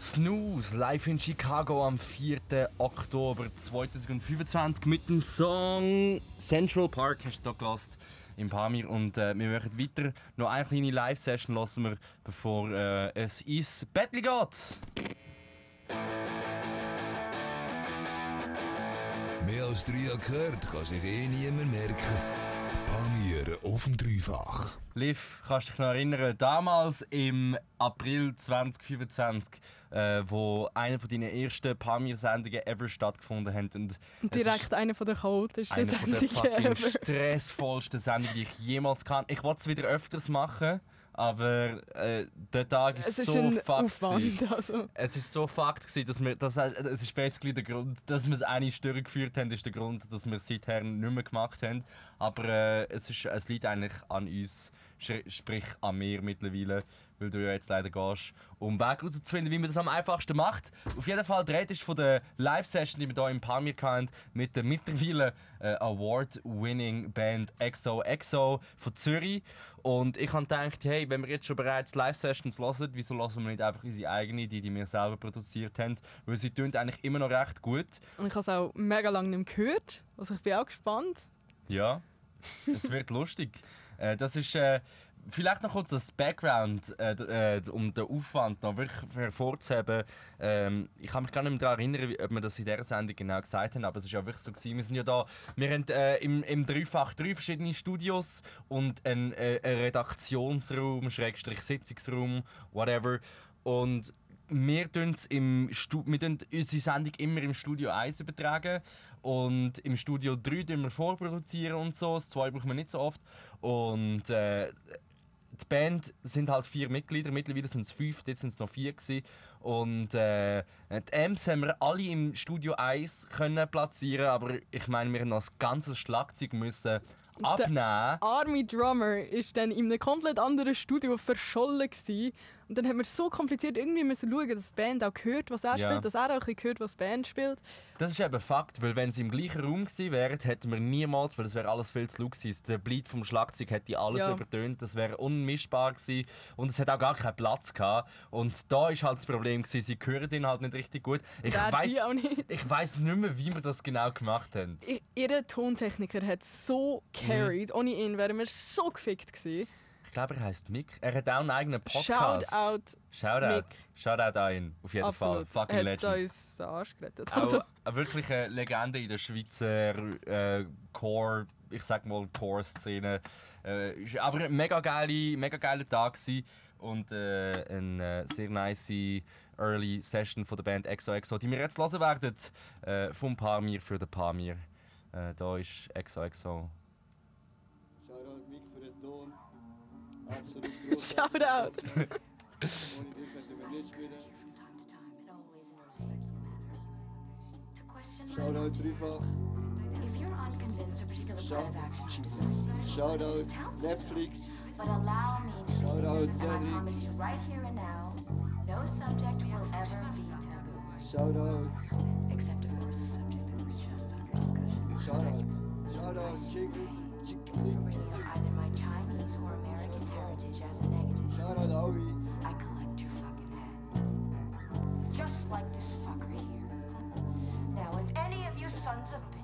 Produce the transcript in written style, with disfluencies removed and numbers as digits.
Snooze live in Chicago am 4. Oktober 2025 mit dem Song Central Park hast du hier gehört im Pamir und wir machen weiter. Noch eine kleine Live-Session lassen wir, bevor es ins Bettli geht. Mehr als 3 Jahre gehört, kann sich niemand merken. Pamir auf dem Dreifach. Liv, kannst du dich noch erinnern, damals im April 2025, wo eine von deinen ersten Pamir-Sendungen ever stattgefunden hat. Und direkt eine von der chaotischsten Sendungen ever. Eine der fucking stressvollsten Sendungen, die ich jemals kann. Ich wollte es wieder öfters machen, aber der Tag ist so fucked. Also. Es ist so fucked gewesen, dass es ist basically der Grund, dass wir es eine Stunde geführt haben, ist der Grund, dass wir es seither nicht mehr gemacht haben. Aber es liegt eigentlich an uns, sprich an mir mittlerweile, weil du ja jetzt leider gehst, um Weg herauszufinden, wie man das am einfachsten macht. Auf jeden Fall, der ist von der Live-Session, die wir hier im Pamir hatten, mit der mittlerweile Award-winning Band XOXO von Zürich. Und ich habe gedacht, hey, wenn wir jetzt schon bereits Live-Sessions hören, wieso hören wir nicht einfach unsere eigene, die wir selber produziert haben? Weil sie tönt eigentlich immer noch recht gut. Und ich habe es auch mega lange nicht mehr gehört, also ich bin auch gespannt. Ja, es wird lustig. Das ist vielleicht noch kurz das Background, um den Aufwand noch wirklich hervorzuheben. Ich kann mich gar nicht mehr daran erinnern, ob wir das in dieser Sendung genau gesagt haben, aber es war ja wirklich so gewesen. Wir sind ja da, wir haben im Dreifach 3 verschiedene Studios und einen Redaktionsraum, Schrägstrich Sitzungsraum, whatever. Und wir tun unsere Sendung immer im Studio 1 übertragen und im Studio 3 wir vorproduzieren und so. Das 2 brauchen wir nicht so oft. Und die Band sind halt 4 Mitglieder, mittlerweile sind es 5, jetzt sind es noch 4 gewesen. Und die Amps haben wir alle im Studio 1 können platzieren, aber ich meine, wir haben noch das ganze Schlagzeug müssen abnehmen. Der arme Drummer war dann in einem komplett anderen Studio verschollen gewesen. Und dann haben wir so kompliziert irgendwie müssen schauen, dass die Band auch hört, was er spielt, dass er auch ein bisschen hört, was die Band spielt. Das ist eben Fakt, weil wenn sie im gleichen Raum gewesen wären, hätten wir niemals, weil das wäre alles viel zu laut gewesen. Der Bleed vom Schlagzeug hätte alles übertönt, das wäre unmischbar gewesen und es hat auch gar keinen Platz gehabt. Und da ist halt das Problem gewesen, sie hören ihn halt nicht richtig gut. Ich weiss nicht mehr, wie wir das genau gemacht haben. Ihr Tontechniker hat so carried, ohne ihn wären wir so gefickt gewesen. Ich glaube, er heisst Mick. Er hat auch einen eigenen Podcast. Shoutout an ihn, auf jeden Fall. Fucking Legend. Er hat uns den Arsch gerettet. Also. Auch wirklich eine Legende in der Schweizer Core, ich sag mal Core-Szene. Aber ein mega geiler Tag gewesen. Und eine sehr nice Early Session von der Band XOXO, die wir jetzt hören werden. Vom Pamir für den Pamir. Da ist XOXO. Shoutout Mick für den Ton. Absolut Shoutout! Ohne dich könnten wir nicht spielen. Shoutout Dreifach. Shoutout Netflix. Shoutout Cedric. Shoutout. Shoutout Kickers. Either my Chinese or American heritage as a negative. Shoutout Aui. I collect your fucking head. Just like this fucker here. Now, if any of you sons of